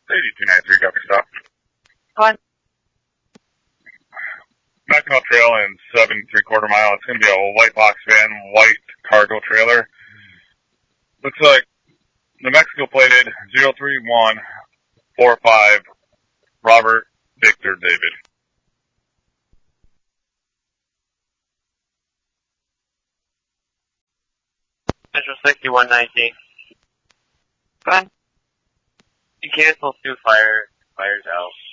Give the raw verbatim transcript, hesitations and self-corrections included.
eighty-two ninety-three, copy stop. Fine. Mackinac Trail in seven three quarter mile. It's going to be a white box van, white cargo trailer. Looks like New Mexico plated zero three one four five Robert Victor David. Central sixty-one nineteen. Fine. You cancel two fire, fires out.